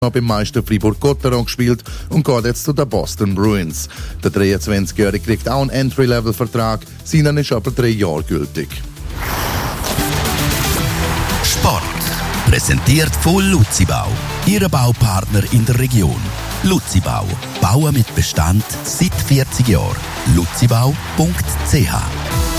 beim Meister Fribourg-Gotteron gespielt und geht jetzt zu den Boston Bruins. Der 23-Jährige kriegt auch einen Entry-Level-Vertrag, seinen ist aber 3 Jahre gültig. Sport. Präsentiert von Luzibau, Ihr Baupartner in der Region. Luzibau. Bauen mit Bestand seit 40 Jahren. luzibau.ch